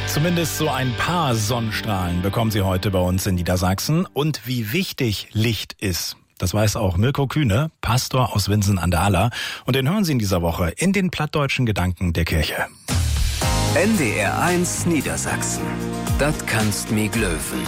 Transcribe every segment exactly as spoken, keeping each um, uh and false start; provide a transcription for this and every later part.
Zumindest so ein paar Sonnenstrahlen bekommen Sie heute bei uns in Niedersachsen. Und wie wichtig Licht ist, das weiß auch Mirko Kühne, Pastor aus Winsen an der Aller. Und den hören Sie in dieser Woche in den plattdeutschen Gedanken der Kirche. N D R eins Niedersachsen. Das kannst mi glöwen.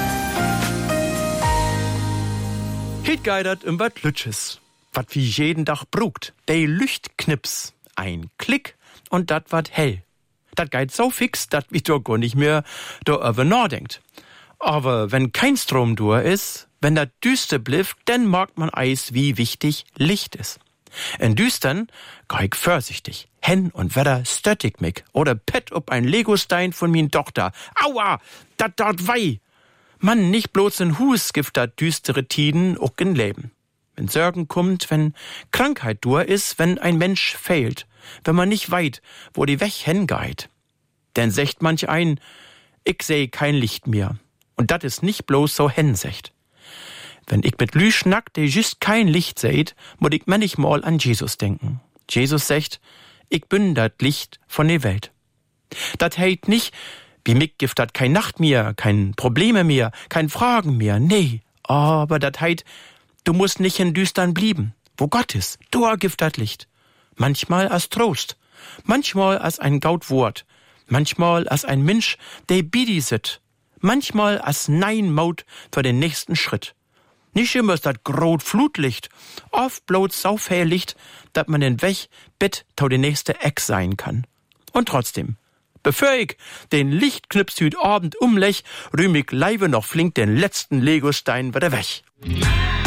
Hiet geidert im wat Lütsches. Wat wie jeden Tag brugt. De Lüchtknips. Ein Klick und dat wat hell. Dat geht so fix, dat wie doch gar nicht mehr darüber nachdenkt. Aber wenn kein Strom durch ist, wenn dat düster blifft, dann merkt man eis, wie wichtig Licht ist. In Düstern geh ich vorsichtig. Hen und Wetter stöttig mich. Oder pett ob ein Legostein von min Tochter. Aua, dat dort wei. Mann, nicht bloß in Hus gibt dat düstere Tiden auch in Leben. Wenn Sorgen kommt, wenn Krankheit durch ist, wenn ein Mensch fehlt, wenn man nicht weit, wo die Weg hingeit. Denn secht manch ein, ich seh kein Licht mehr. Und dat is nicht bloß so hensecht. Wenn ich mit Lü schnack, der just kein Licht seht, muss ich manchmal an Jesus denken. Jesus sagt, ich bin dat Licht von der Welt. Dat heißt nicht, wie mich gibt dat kein Nacht mehr, kein Probleme mehr, kein Fragen mehr, nee. Aber dat heißt, du musst nicht in Düstern blieben. Wo Gott ist, du gibt dat Licht. Manchmal als Trost, manchmal als ein Gautwort, manchmal als ein Mensch, der bidi sit, manchmal als Nein-Maut für den nächsten Schritt. Nicht immer ist dat grot Flutlicht, oft bloß Saufhelllicht, dat man den Weg bett tau die nächste Eck sein kann. Und trotzdem, bevor ich den Lichtknips hüt Abend umlech, rühm ich leibe noch flink den letzten Legostein wieder weg.